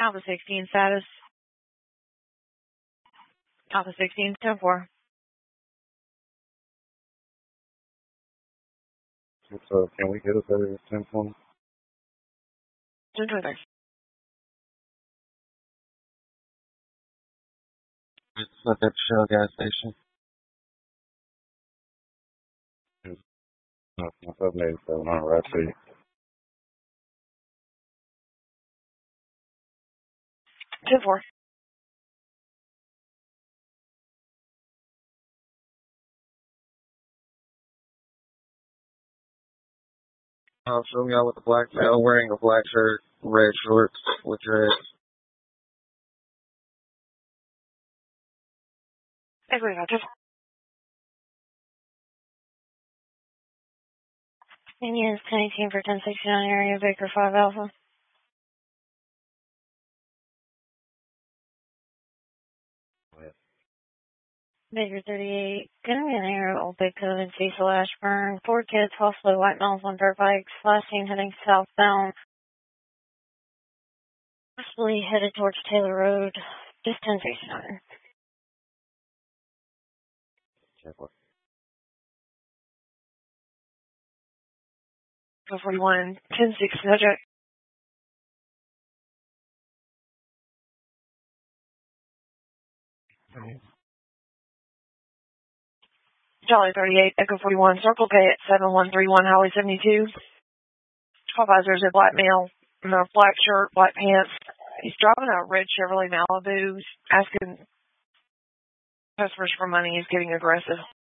Alpha 16 status. Alpha 16, 10-4. So can we get us at 10-20? 10-23. It's at that Shell gas station. No, 787, right, see. 10-4. Show me out with the black male wearing a black shirt, red shorts with dreads. Agree, Roger. Union is 1018 for 1069 area, Baker 5 Alpha. Baker 38, gonna be an area at Old Big Cove in Cecil Ashburn. 4 kids, possibly white males on dirt bikes, last seen heading southbound. Possibly headed towards Taylor Road, just 1069. Check what? Go 41, 10-6, subject. Charlie 38, Echo 41, Circle K at 7131 Highway 72. Visors, a black male, in a black shirt, black pants. He's driving a red Chevrolet Malibu, asking customers for money. He's getting aggressive.